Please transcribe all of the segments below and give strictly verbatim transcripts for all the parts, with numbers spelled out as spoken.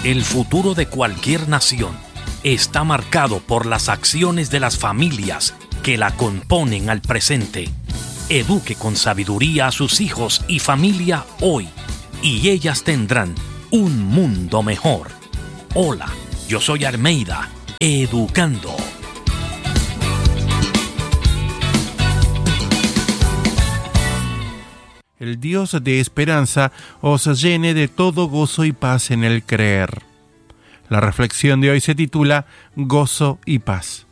El futuro de cualquier nación está marcado por las acciones de las familias que la componen al presente. Eduque con sabiduría a sus hijos y familia hoy, y ellas tendrán un mundo mejor. Hola, yo soy Almeida, educando. El Dios de esperanza os llene de todo gozo y paz en el creer. La reflexión de hoy se titula Gozo y paz.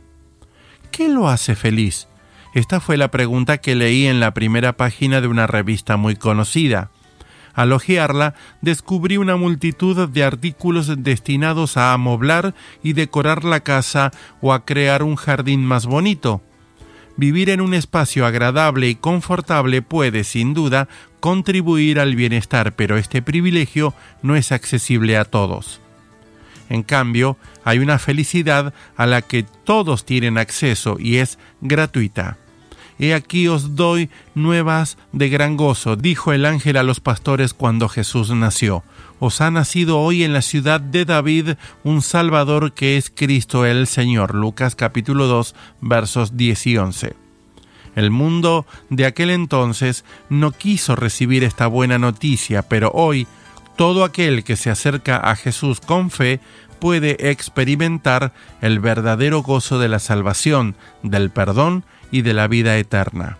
¿Qué lo hace feliz? Esta fue la pregunta que leí en la primera página de una revista muy conocida. Al hojearla, descubrí una multitud de artículos destinados a amoblar y decorar la casa o a crear un jardín más bonito. Vivir en un espacio agradable y confortable puede, sin duda, contribuir al bienestar, pero este privilegio no es accesible a todos. En cambio, hay una felicidad a la que todos tienen acceso y es gratuita. He aquí os doy nuevas de gran gozo, dijo el ángel a los pastores cuando Jesús nació. Os ha nacido hoy en la ciudad de David un Salvador que es Cristo el Señor. Lucas capítulo dos, versos diez y once. El mundo de aquel entonces no quiso recibir esta buena noticia, pero hoy todo aquel que se acerca a Jesús con fe puede experimentar el verdadero gozo de la salvación, del perdón y de la vida eterna.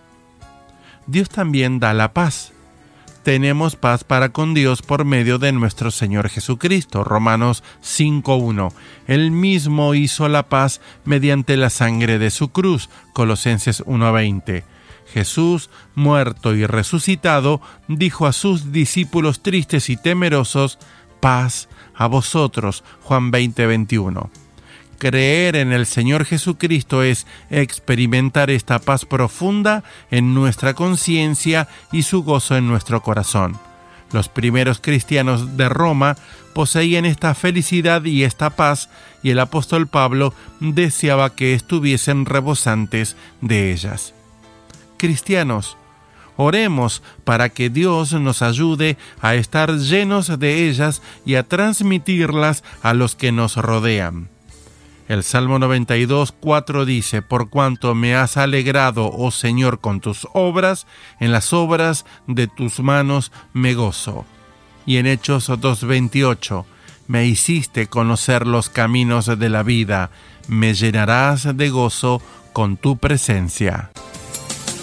Dios también da la paz. Tenemos paz para con Dios por medio de nuestro Señor Jesucristo. Romanos cinco uno. Él mismo hizo la paz mediante la sangre de su cruz. Colosenses uno veinte. Jesús, muerto y resucitado, dijo a sus discípulos tristes y temerosos: paz a vosotros. Juan veinte veintiuno. Creer en el Señor Jesucristo es experimentar esta paz profunda en nuestra conciencia y su gozo en nuestro corazón. Los primeros cristianos de Roma poseían esta felicidad y esta paz, y el apóstol Pablo deseaba que estuviesen rebosantes de ellas. Cristianos, oremos para que Dios nos ayude a estar llenos de ellas y a transmitirlas a los que nos rodean. El Salmo noventa y dos, cuatro dice: por cuanto me has alegrado, oh Señor, con tus obras, en las obras de tus manos me gozo. Y en Hechos dos veintiocho, me hiciste conocer los caminos de la vida, me llenarás de gozo con tu presencia.